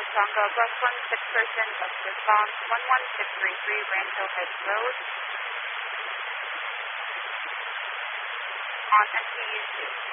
Tango Bus 16% of response 11633 Rancho Head Road on NTUC.